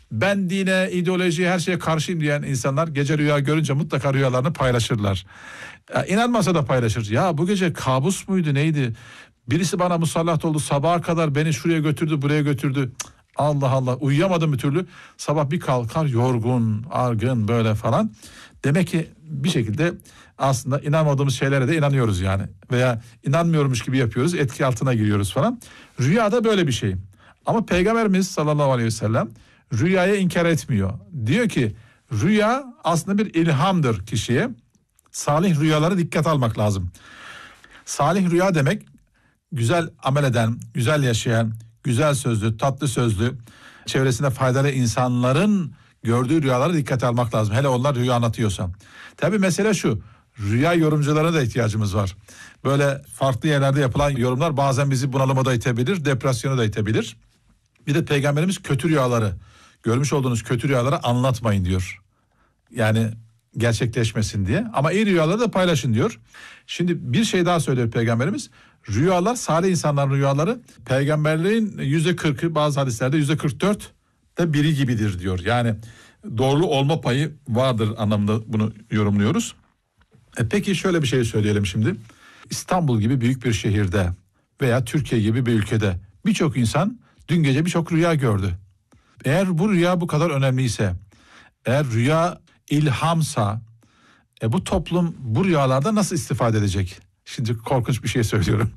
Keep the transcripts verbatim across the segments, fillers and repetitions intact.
ben dine, ideolojiye, her şeye karşıyım diyen insanlar gece rüya görünce mutlaka rüyalarını paylaşırlar. Ya, inanmasa da paylaşır. Ya bu gece kabus muydu, neydi? Birisi bana musallat oldu, sabaha kadar beni şuraya götürdü, buraya götürdü. Cık, Allah Allah, uyuyamadım bir türlü. Sabah bir kalkar yorgun, argın böyle falan. Demek ki bir şekilde aslında inanmadığımız şeylere de inanıyoruz yani. Veya inanmıyormuş gibi yapıyoruz, etki altına giriyoruz falan. Rüya da böyle bir şey. Ama Peygamberimiz sallallahu aleyhi ve sellem rüyayı inkar etmiyor. Diyor ki rüya aslında bir ilhamdır kişiye. Salih rüyalara dikkat almak lazım. Salih rüya demek güzel amel eden, güzel yaşayan, güzel sözlü, tatlı sözlü, çevresinde faydalı insanların gördüğü rüyalara dikkat almak lazım. Hele onlar rüya anlatıyorsa. Tabii mesele şu, rüya yorumcularına da ihtiyacımız var. Böyle farklı yerlerde yapılan yorumlar bazen bizi bunalıma da itebilir, depresyona da itebilir. Bir de Peygamberimiz kötü rüyaları, görmüş olduğunuz kötü rüyaları anlatmayın diyor. Yani gerçekleşmesin diye. Ama iyi rüyaları da paylaşın diyor. Şimdi bir şey daha söylüyor Peygamberimiz. Rüyalar, salih insanların rüyaları peygamberliğin yüzde kırkı, bazı hadislerde yüzde kırk dört de biri gibidir diyor. Yani doğru olma payı vardır anlamında bunu yorumluyoruz. E peki şöyle bir şey söyleyelim şimdi. İstanbul gibi büyük bir şehirde veya Türkiye gibi bir ülkede birçok insan dün gece birçok rüya gördü. Eğer bu rüya bu kadar önemliyse, eğer rüya ilhamsa, e bu toplum bu rüyalarda nasıl istifade edecek? Şimdi korkunç bir şey söylüyorum.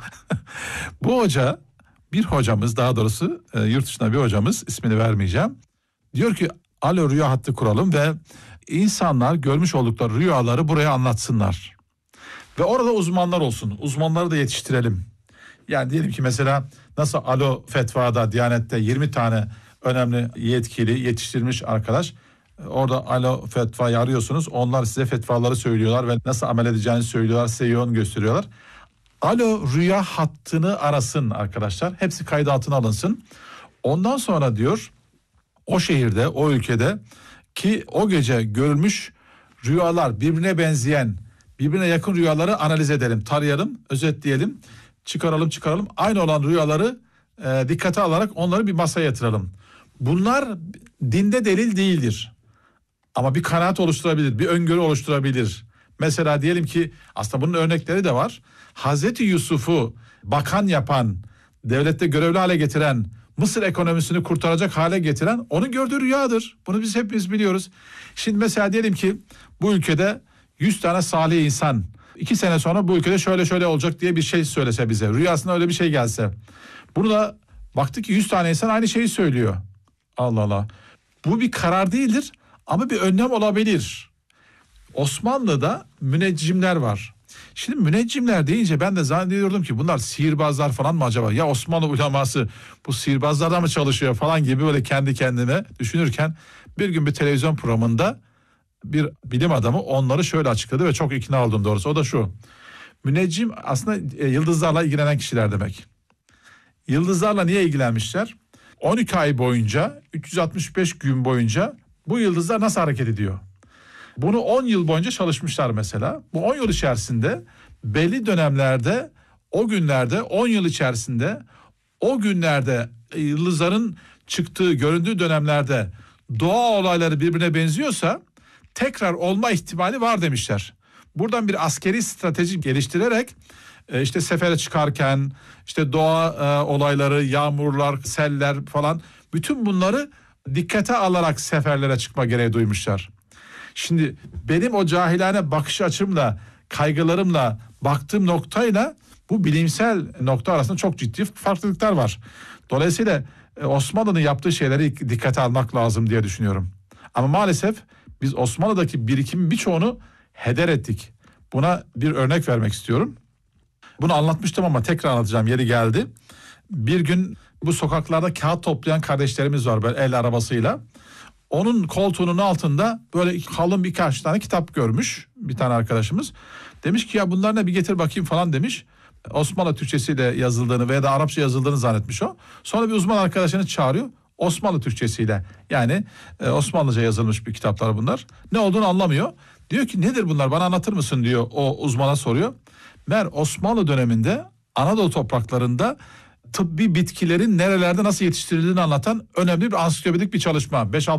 Bu hoca, bir hocamız, daha doğrusu e, yurt dışında bir hocamız, ismini vermeyeceğim. Diyor ki alo rüya hattı kuralım ve insanlar görmüş oldukları rüyaları buraya anlatsınlar. Ve orada uzmanlar olsun. Uzmanları da yetiştirelim. Yani diyelim ki mesela nasıl alo fetvada, Diyanet'te yirmi tane önemli yetkili yetiştirilmiş arkadaş. Orada alo fetvayı arıyorsunuz. Onlar size fetvaları söylüyorlar ve nasıl amel edeceğini söylüyorlar. Size yön gösteriyorlar. Alo rüya hattını arasın arkadaşlar. Hepsi kayıt altına alınsın. Ondan sonra diyor o şehirde, o ülkede ki o gece görülmüş rüyalar birbirine benzeyen, birbirine yakın rüyaları analiz edelim, tarayalım, özetleyelim, çıkaralım çıkaralım. Aynı olan rüyaları e, dikkate alarak onları bir masaya yatıralım. Bunlar dinde delil değildir. Ama bir kanaat oluşturabilir, bir öngörü oluşturabilir. Mesela diyelim ki aslında bunun örnekleri de var. Hazreti Yusuf'u bakan yapan, devlette görevli hale getiren, Mısır ekonomisini kurtaracak hale getiren onun gördüğü rüyadır. Bunu biz hepimiz biliyoruz. Şimdi mesela diyelim ki bu ülkede yüz tane salih insan iki sene sonra bu ülkede şöyle şöyle olacak diye bir şey söylese bize. Rüyasında öyle bir şey gelse. Bunu da baktık ki yüz tane insan aynı şeyi söylüyor. Allah Allah. Bu bir karar değildir ama bir önlem olabilir. Osmanlı'da müneccimler var. Şimdi müneccimler deyince ben de zannediyordum ki bunlar sihirbazlar falan mı acaba? Ya Osmanlı uleması bu sihirbazlarla mı çalışıyor falan gibi böyle kendi kendime düşünürken bir gün bir televizyon programında bir bilim adamı onları şöyle açıkladı ve çok ikna oldum doğrusu. O da şu: müneccim aslında yıldızlarla ilgilenen kişiler demek. Yıldızlarla niye ilgilenmişler? on iki ay boyunca, üç yüz altmış beş gün boyunca bu yıldızlar nasıl hareket ediyor? Bunu on yıl boyunca çalışmışlar mesela. Bu on yıl içerisinde belli dönemlerde, o günlerde, on yıl içerisinde o günlerde yıldızların çıktığı, göründüğü dönemlerde doğa olayları birbirine benziyorsa tekrar olma ihtimali var demişler. Buradan bir askeri strateji geliştirerek işte sefere çıkarken işte doğa olayları, yağmurlar, seller falan bütün bunları dikkate alarak seferlere çıkma gereği duymuşlar. Şimdi benim o cahilane bakış açımla, kaygılarımla baktığım noktayla bu bilimsel nokta arasında çok ciddi farklılıklar var. Dolayısıyla Osmanlı'nın yaptığı şeyleri dikkate almak lazım diye düşünüyorum. Ama maalesef biz Osmanlı'daki birikimin birçoğunu heder ettik. Buna bir örnek vermek istiyorum. Bunu anlatmıştım ama tekrar anlatacağım, yeri geldi. Bir gün bu sokaklarda kağıt toplayan kardeşlerimiz var böyle el arabasıyla. Onun koltuğunun altında böyle kalın birkaç tane kitap görmüş bir tane arkadaşımız. Demiş ki ya bunlar ne, bir getir bakayım falan demiş. Osmanlı Türkçesiyle yazıldığını veya da Arapça yazıldığını zannetmiş o. Sonra bir uzman arkadaşını çağırıyor. Osmanlı Türkçesiyle, yani e, Osmanlıca yazılmış bir kitaplar bunlar. Ne olduğunu anlamıyor. Diyor ki nedir bunlar, bana anlatır mısın diyor, o uzmana soruyor. Meğer Osmanlı döneminde Anadolu topraklarında tıbbi bitkilerin nerelerde nasıl yetiştirildiğini anlatan önemli bir ansiklopedik bir çalışma. beş